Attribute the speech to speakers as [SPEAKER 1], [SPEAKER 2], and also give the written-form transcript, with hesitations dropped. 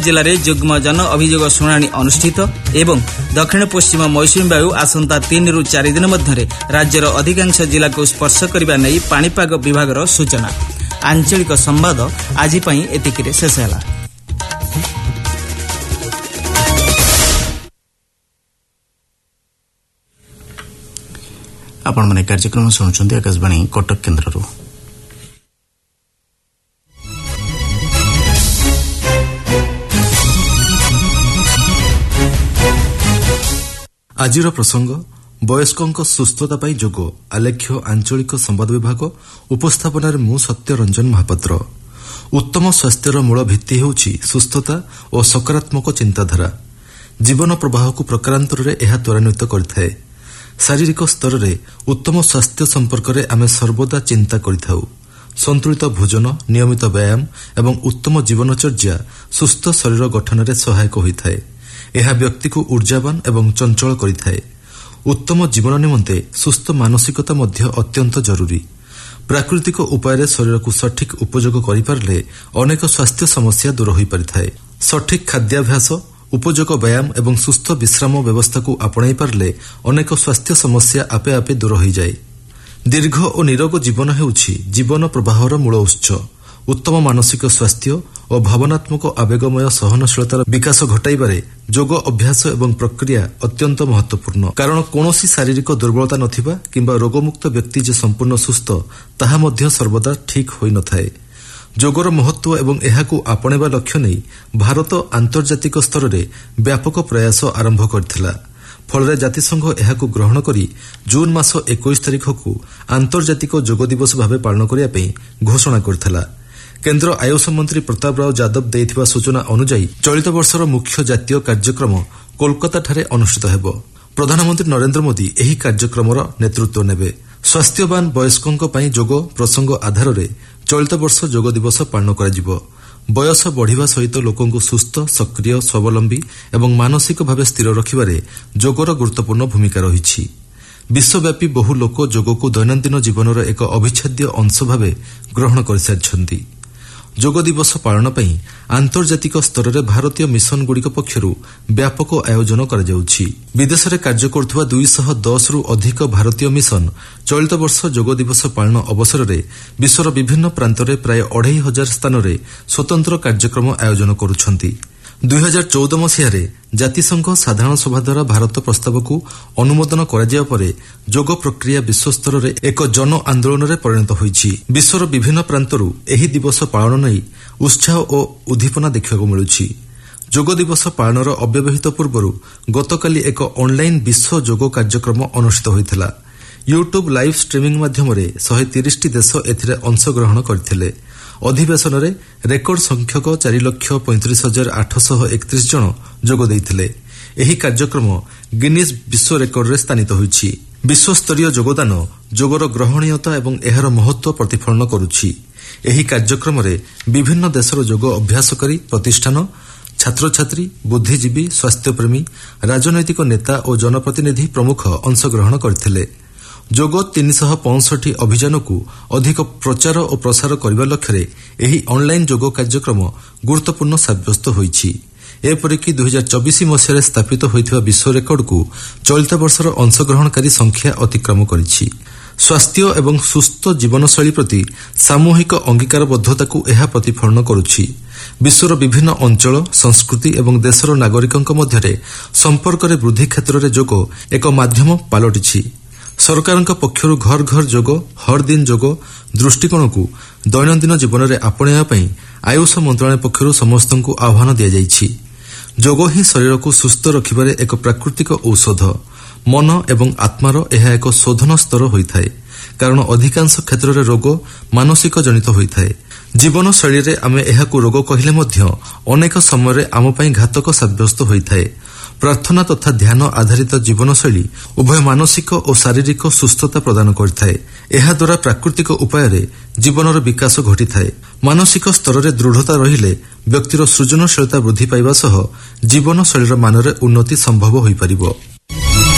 [SPEAKER 1] जिले में युग्म जन अभियोग शुणाणी अनुष्ठित एवं दक्षिण पश्चिम मौसुमी वायु आसंता 3 ରୁ 4 दिन मध्य राज्यर अधिकांश जिला को स्पर्श करने नहीं पाणीपाग विभाग सूचना। आंचलिक संवाद आज एतिकी शेष है।
[SPEAKER 2] आपण माने कार्यक्रम सुनुछन्ती आकाशवाणी कटक केन्द्रରୁ। आजिर प्रसंग वयस्कों सुस्थता पाई जोग आलेख्य आंचलिक संवाद विभाग उपस्थापन मु सत्य रंजन महापात्र। उत्तम स्वास्थ्यर मूल भित्ति हेउछि सुस्थता और सकारात्मक चिंताधारा। जीवन प्रवाह को प्रकारांतरे यह त्वरान्वित करिथाए। शारीरिक स्तर में उत्तम स्वास्थ्य संपर्क में आमे सर्वदा चिंता करिथाउ। संतुलित भोजन, नियमित व्यायाम एवं उत्तम जीवनचर्या सुस्थ शरीर गठन में सहायक होइथाए। यह व्यक्ति को ऊर्जावान एवं चंचल करिथाए। उत्तम जीवन निमंते सुस्थ मानसिकता मध्य अत्यंत जरूरी। प्राकृतिक उपाय शरीर को सठिक उपयोग करिपारले अनेक स्वास्थ्य समस्या दूर होई परिथाए। सठिक खाद्याभ्यास, उपयोग व्यायाम एवं सुस्थ विश्राम व्यवस्था को आपणाई पारले अनेक स्वास्थ्य समस्या आपे आपे दूर हो जाए। दीर्घ और निरोग जीवन हेउछि जीवन प्रवाहर मूल उत्स। उत्तम मानसिक स्वास्थ्य और भावनात्मक आवेगमय सहनशीलतार विकास घटाइबारे जोग अभ्यास एवं प्रक्रिया अत्यंत महत्वपूर्ण। कारण कौनसी शारीरिक दुर्बलता नथिबा किंबा रोगमुक्त व्यक्ति जे संपूर्ण सुस्थ ताहा मध्य सर्वदा ठीक होई नथाए। जोगर महत्व एवं एहाकू आपणेबा लक्ष्य नहीं भारत आंतर्जातिक स्तर में व्यापक प्रयास आरंभ करथिला। फल जातिसंघ एहाकू ग्रहण करी जून मास 21 तारिख को आंतर्जातिक जोग दिवस भाव पालन करिया पे घोषणा करथिला। केन्द्र आयुष मंत्री प्रताप राव यादव देइथिबा सूचना अनुसार चलित वर्षर मुख्य जातीय कार्यक्रम कोलकाता ठारे अनुष्ठित हेबो। प्रधानमंत्री नरेंद्र मोदी एही कार्यक्रमर नेतृत्व नेबे। स्वास्थ्यवान वयस्कों पई जोग प्रसंग आधार में चलित वर्ष जोग दिवस पालन करा। बयस बढ़िवा सहित लोकंकु सुस्थ, सक्रिय, स्वावलंबी एवं मानसिक भाव स्थिर रखिबारे जोगर गुरुत्वपूर्ण भूमिका रहिछि। विश्वव्यापी बहु लोक जोग को दैनंदिन जीवनर एक अविच्छेद्य अंश भाव ग्रहण करसारिछन्ति। जोग दिवस पालन पई आंतर्जातिक स्तर में भारतीय मिशन गुड़िक पक्षरु व्यापक आयोजन करा जाउछि। विदेश में कार्य करुवा 210 रु अधिक भारतीय मिशन चलित वर्ष जोग दिवस पालन अवसर में विश्वर विभिन्न प्रांत में प्राय 2500 स्थान में स्वतंत्र कार्यक्रम आयोजन करुछन्ति। 2014 मसीह जातिसंघ साधारण सभा द्वारा भारत प्रस्ताव को अनुमोदन करा परे जोग प्रक्रिया विश्वस्तर में एक जन आंदोलन में परिणत होइछि। विश्वर विभिन्न प्रांतरू एही दिवस पालन नहीं उत्साह और उद्दीपना देखा मिलुछि। जोग दिवस पालनर अव्यवहित पूर्व गतकाली एक ऑनलाइन विश्व जोग कार्यक्रम अनुष्ठित होइथिला। यूट्यूब लाइव स्ट्रीमिंग माध्यम 130 देश एथिरे अंशग्रहण करथिले। अधिवेशन में रेकर्ड संख्यक 4,35,831 जन जोग देइथिले। एही कार्यक्रम गिनीज विश्व रेकर्ड रे स्थानित होइछि। विश्वस्तरीय योगदान जोगर ग्रहणीयता एवं एहार महत्व प्रतिफलन करुछि। एही कार्यक्रम में विभिन्न देशर जोग अभ्यासकारी प्रतिष्ठान, छात्र छात्री, बुद्धिजीवी, स्वास्थ्यप्रेमी, राजनैतिक नेता और जनप्रतिनिधि प्रमुख अंशग्रहण करथिले। जोग 365 अभियान को अधिक प्रचार और प्रसार करने लक्ष्य एही ऑनलाइन जोग कार्यक्रम गुरुत्वपूर्ण साब्यस्त होइछि। एपरिक 2024 मसीह स्थापित होइथिबा विश्व रेकर्ड को चलित वर्षर अंशग्रहणकारी संख्या अतिक्रम करिछि। स्वास्थ्य एवं सुस्थ जीवनशैली प्रति सामूहिक अंगीकारबद्धता को यह प्रतिफलन करुछि। विश्वर विभिन्न अंचल, संस्कृति एवं देशर नागरिकों मध्य संपर्क वृद्धि क्षेत्र में जोग एक माध्यम पलटिछि। सरकार पक्षर घर घर जोग, हर दिन जोग दृष्टिकोण को दैनंदिन जीवन में आपणाइबा आयुष मंत्रालय पक्षर समस्त को आह्वान दि जाइछि। जोग ही शरीर को सुस्थ रखिबारे एक प्राकृतिक औषध। मन एवं आत्मार यह एक शोधन स्तर होइथाए। कारण अधिकांश क्षेत्र में रोग मानसिक जनित होइथाए। जीवन शैली रे आमे एहाकू रोग कहिले मध्य अनेक समय आम पई घातक साब्यस्त होइथाए। प्रार्थना तथा ध्यान आधारित जीवनशैली उभय मानसिक और शारीरिक सुस्थता प्रदान करथाए। एहा द्वारा प्राकृतिक उपाय रे जीवनर विकास घटिथाए। मानसिक स्तर रे दृढ़ता रहिले व्यक्तिर सृजनशीलता वृद्धि पाइबा सह जीवनशैलीर मानरे उन्नति संभव होई परिबो।